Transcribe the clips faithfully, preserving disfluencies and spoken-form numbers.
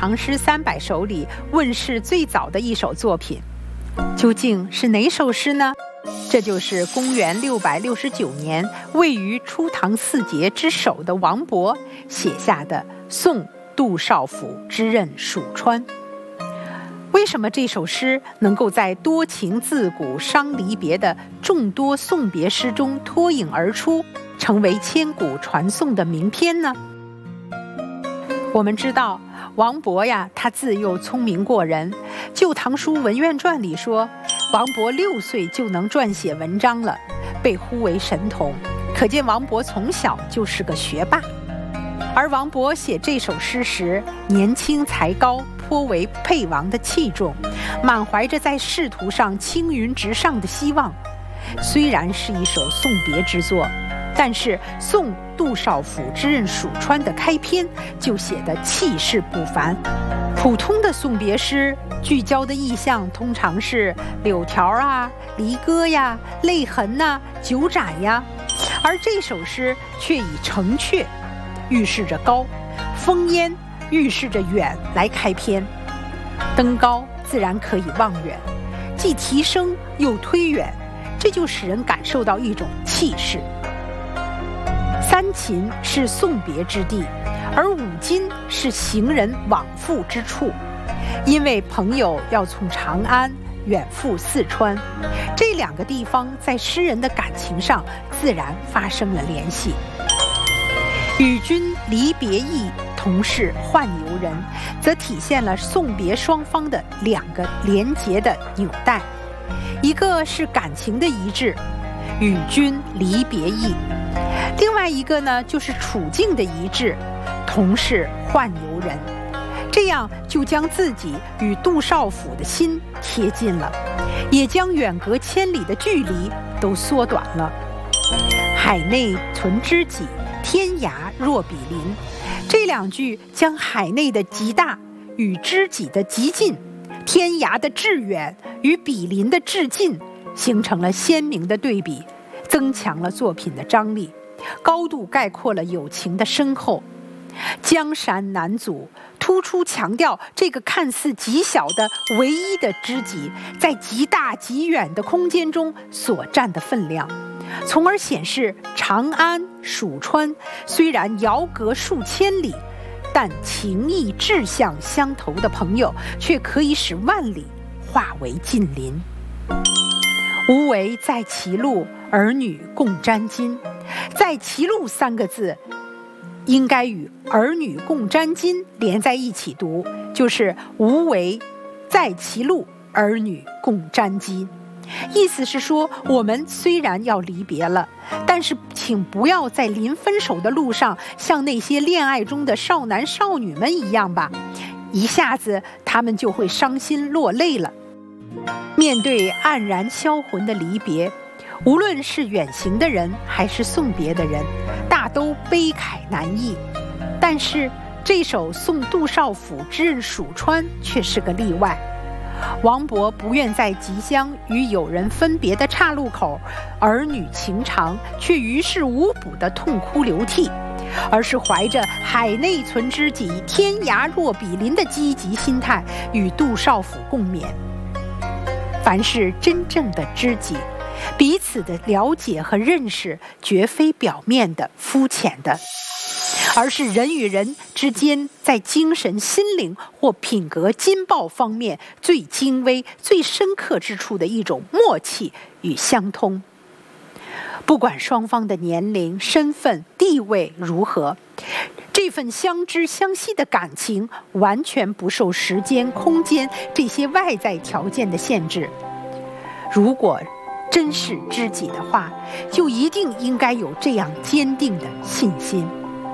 唐诗三百首里问世最早的一首作品。究竟是哪首诗呢？这就是公元六百六十九年位于初唐四杰之首的王勃写下的《送杜少府之任蜀川》。为什么这首诗能够在多情自古伤离别的众多送别诗中脱颖而出，成为千古传颂的名篇呢？我们知道王勃呀，他自幼聪明过人，《旧唐书文苑传》里说，王勃六岁就能撰写文章了，被呼为神童，可见王勃从小就是个学霸。而王勃写这首诗时，年轻才高，颇为沛王的器重，满怀着在仕途上青云直上的希望。虽然是一首送别之作，但是送杜少府之任蜀川的开篇就写得气势不凡。普通的送别诗聚焦的意象通常是柳条啊、离歌呀、泪痕呐、酒盏呀，而这首诗却以城阙预示着高，烽烟预示着远来开篇。登高自然可以望远，既提升又推远，这就使人感受到一种气势。三秦是送别之地，而五津是行人往复之处，因为朋友要从长安远赴四川，这两个地方在诗人的感情上自然发生了联系。与君离别意，同是宦游人，则体现了送别双方的两个连结的纽带，一个是感情的一致，与君离别意；另外一个呢，就是处境的一致，同是宦游人。这样就将自己与杜少府的心贴近了，也将远隔千里的距离都缩短了。海内存知己，天涯若比邻，这两句将海内的极大与知己的极近，天涯的致远与比邻的致近形成了鲜明的对比，增强了作品的张力，高度概括了友情的深厚。江山难阻，突出强调这个看似极小的唯一的知己在极大极远的空间中所占的分量，从而显示长安、蜀川虽然遥隔数千里，但情谊志向相投的朋友却可以使万里化为近邻。无为在歧路，儿女共沾巾。在歧路三个字应该与儿女共沾巾连在一起读，就是无为在歧路，儿女共沾巾。意思是说，我们虽然要离别了，但是请不要在临分手的路上像那些恋爱中的少男少女们一样吧，一下子他们就会伤心落泪了。面对黯然销魂的离别，无论是远行的人还是送别的人，大都悲慨难抑。但是这首送杜少府之任蜀川却是个例外。王勃不愿在即将与友人分别的岔路口儿女情长却于事无补的痛哭流涕，而是怀着海内存知己，天涯若比邻的积极心态与杜少府共勉。凡是真正的知己，彼此的了解和认识绝非表面的肤浅的，而是人与人之间在精神心灵或品格金爆方面最精微最深刻之处的一种默契与相通。不管双方的年龄身份地位如何，这份相知相惜的感情完全不受时间空间这些外在条件的限制。如果真是知己的话，就一定应该有这样坚定的信心。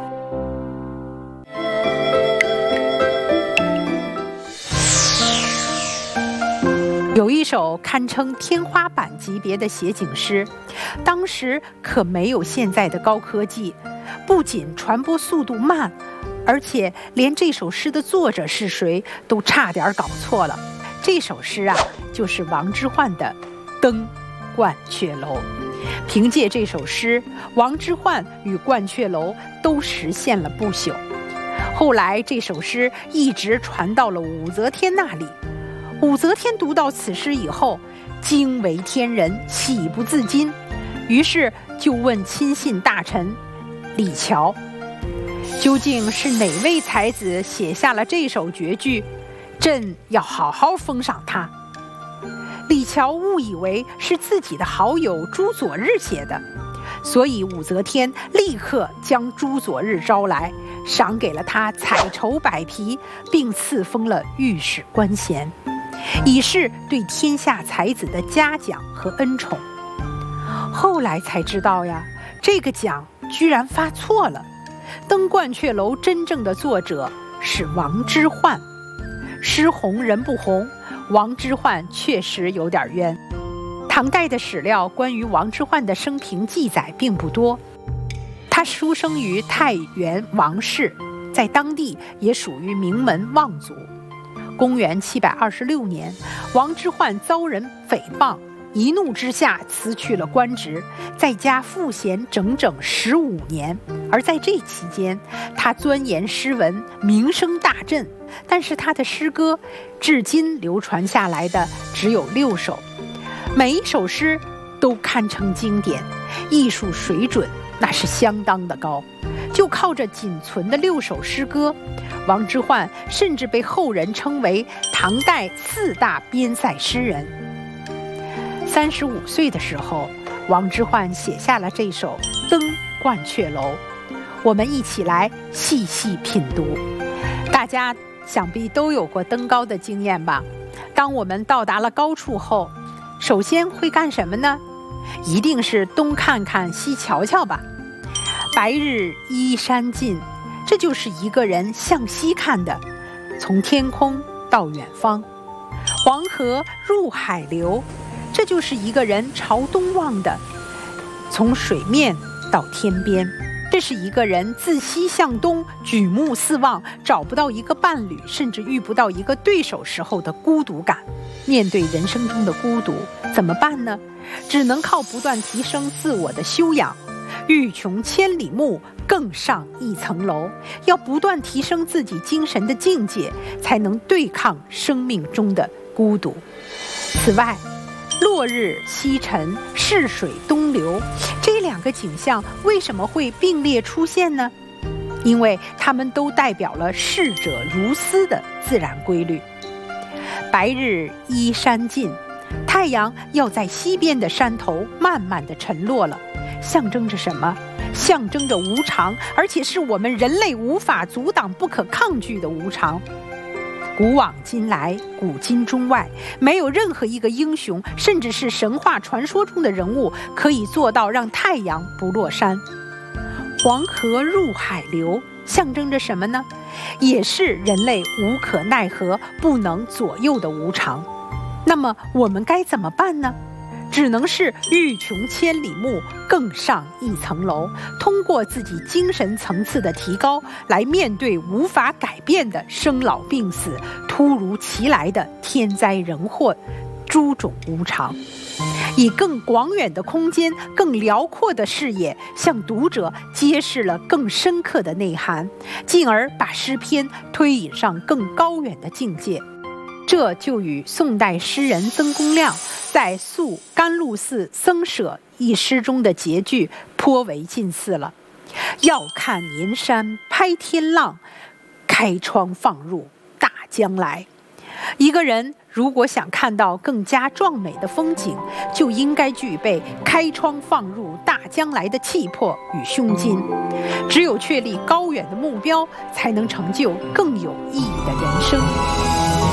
有一首堪称天花板级别的写景诗，当时可没有现在的高科技，不仅传播速度慢，而且连这首诗的作者是谁都差点搞错了。这首诗啊，就是王之涣的《登鹳雀楼》。凭借这首诗，王之涣与鹳雀楼都实现了不朽。 后来这首诗一直传到了武则天那里。武则天读到此诗以后，惊为天人，喜不自禁，于是就问亲信大臣李峤，究竟是哪位才子写下了这首绝句？朕要好好封赏他。李峤误以为是自己的好友朱佐日写的，所以武则天立刻将朱佐日招来，赏给了他彩绸百匹，并赐封了御史官衔，以示对天下才子的嘉奖和恩宠。后来才知道呀，这个奖居然发错了。登鹳雀楼真正的作者是王之涣，诗红人不红，王之涣确实有点冤。唐代的史料关于王之涣的生平记载并不多，他出生于太原王氏，在当地也属于名门望族。公元七百二十六年，王之涣遭人诽谤，一怒之下辞去了官职，在家赋闲整整十五年。而在这期间，他钻研诗文，名声大振。但是他的诗歌至今流传下来的只有六首，每一首诗都堪称经典，艺术水准那是相当的高。就靠着仅存的六首诗歌，王之涣甚至被后人称为唐代四大边塞诗人。三十五岁的时候，王之涣写下了这首《登鹳雀楼》，我们一起来细细品读。大家想必都有过登高的经验吧？当我们到达了高处后，首先会干什么呢？一定是东看看西瞧瞧吧。白日依山尽，这就是一个人向西看的，从天空到远方。黄河入海流，这就是一个人朝东望的，从水面到天边。这是一个人自西向东，举目四望，找不到一个伴侣，甚至遇不到一个对手时候的孤独感。面对人生中的孤独，怎么办呢？只能靠不断提升自我的修养。欲穷千里目，更上一层楼。要不断提升自己精神的境界，才能对抗生命中的孤独。此外，落日西沉，逝水东流，这两个景象为什么会并列出现呢？因为它们都代表了逝者如斯的自然规律。白日依山尽，太阳要在西边的山头慢慢地沉落了，象征着什么？象征着无常，而且是我们人类无法阻挡、不可抗拒的无常。古往今来，古今中外，没有任何一个英雄，甚至是神话传说中的人物，可以做到让太阳不落山。黄河入海流，象征着什么呢？也是人类无可奈何、不能左右的无常。那么我们该怎么办呢？只能是欲穷千里目，更上一层楼，通过自己精神层次的提高，来面对无法改变的生老病死、突如其来的天灾人祸、诸种无常，以更广远的空间、更辽阔的视野，向读者揭示了更深刻的内涵，进而把诗篇推引上更高远的境界。这就与宋代诗人曾公亮在《宿甘露寺僧舍》一诗中的结句颇为近似了。要看银山拍天浪，开窗放入大江来。一个人如果想看到更加壮美的风景，就应该具备开窗放入大江来的气魄与胸襟。只有确立高远的目标，才能成就更有意义的人生。